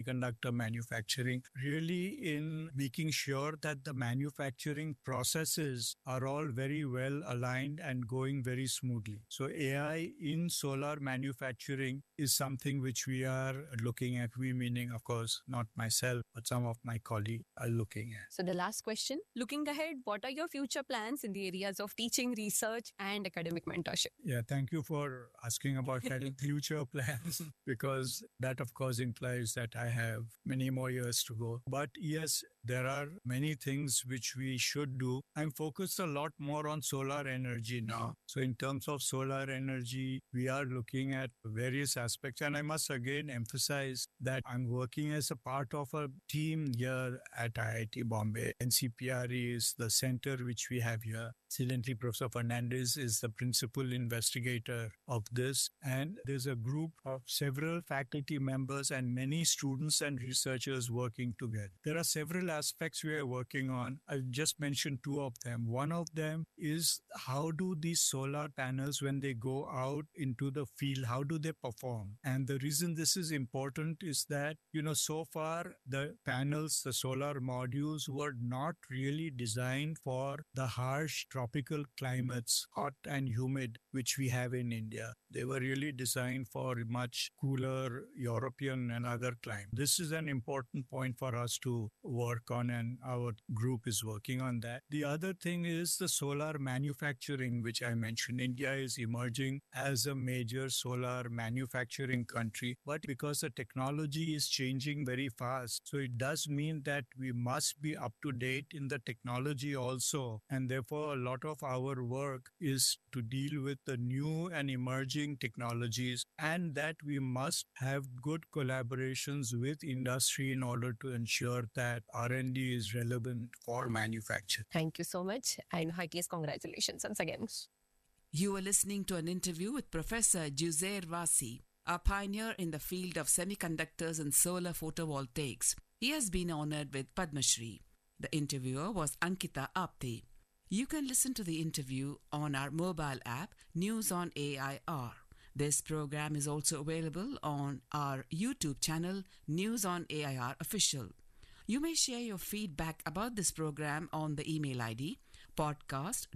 semiconductor manufacturing, really in making sure that the manufacturing processes are all very well aligned and going very smoothly. So AI in solar manufacturing is something which we are looking at. We meaning, of course, not myself, but some of my colleagues are looking at. So the last question, looking ahead, what are your future plans in the areas of teaching, research and academic mentorship? Yeah, thank you for asking about future plans, because that, of course, implies that I have many more years to go. But yes, there are many things which we should do. I'm focused a lot more on solar energy now. So in terms of solar energy, we are looking at various aspects. And I must again emphasize that I'm working as a part of a team here at IIT Bombay. NCPRE is the center which we have here. Incidentally, Professor Fernandez is the principal investigator of this. And there's a group of several faculty members and many students and researchers working together. There are several aspects we are working on. I've just mentioned two of them. One of them is how do these solar panels, when they go out into the field, how do they perform? And the reason this is important is that, so far the panels, the solar modules were not really designed for the harsh tropical climates, hot and humid, which we have in India. They were really designed for much cooler European and other climates. This is an important point for us to work on, and our group is working on that. The other thing is the solar manufacturing, which I mentioned. India is emerging as a major solar manufacturing country, but because the technology is changing very fast, so it does mean that we must be up to date in the technology also, and therefore a lot of our work is to deal with the new and emerging technologies, and that we must have good collaborations with industry in order to ensure that R&D is relevant for manufacture. Thank you so much, and heartiest congratulations once again. You were listening to an interview with Professor Juzair Wasi, a pioneer in the field of semiconductors and solar photovoltaics. He has been honored with Padma Shri. The interviewer was Ankita Apte. You can listen to the interview on our mobile app, News on AIR. This program is also available on our YouTube channel, News on AIR Official. You may share your feedback about this program on the email ID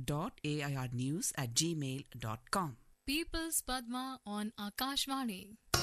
podcast.airnews@gmail.com. People's Padma on Akashvani.